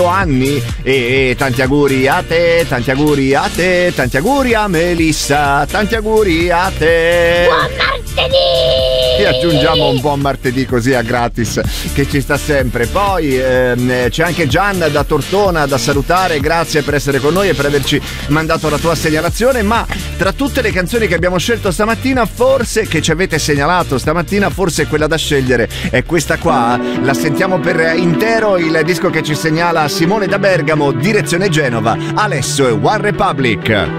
anni e tanti auguri a te, tanti auguri a te, tanti auguri a Melissa, tanti auguri a te. Buon martedì! E aggiungiamo un buon martedì così a gratis che ci sta sempre. Poi c'è anche Gian da Tortona da salutare, grazie per essere con noi e per averci mandato la tua segnalazione. Ma tra tutte le canzoni che abbiamo scelto stamattina, forse che ci avete segnalato stamattina, forse quella da scegliere è questa qua. La sentiamo per intero, il disco che ci segnala Simone da Bergamo, direzione Genova, Alesso e One Republic.